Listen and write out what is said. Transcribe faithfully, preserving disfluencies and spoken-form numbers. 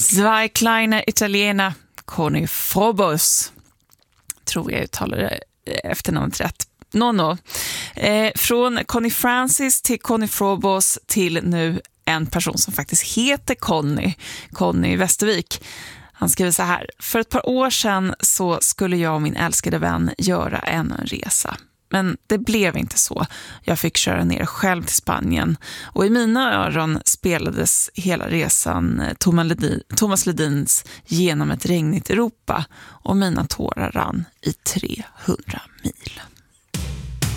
Zwei kleine Italiener, Conny Frobos. Tror jag uttalar efternamnet rätt. No, no. Eh, från Conny Francis till Conny Frobos till nu en person som faktiskt heter Conny, Conny Westervik. Han skriver så här: för ett par år sedan så skulle jag och min älskade vän göra ännu en resa. Men det blev inte så. Jag fick köra ner själv till Spanien och i mina öron spelades hela resan Thomas Ledins Genom ett regnigt Europa och mina tårar rann i trehundra mil.